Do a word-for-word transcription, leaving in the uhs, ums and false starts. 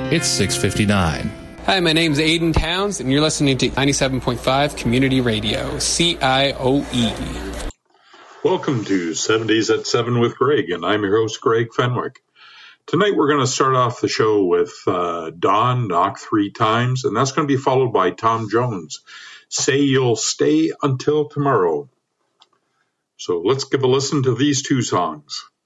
It's six fifty-nine. Hi, my name's Aiden Towns, and you're listening to ninety-seven point five Community Radio, C I O E. Welcome to seventies at seven with Greg, and I'm your host, Greg Fenwick. Tonight we're going to start off the show with uh, Dawn, Knock Three Times, and that's going to be followed by Tom Jones, Say You'll Stay Until Tomorrow. So let's give a listen to these two songs.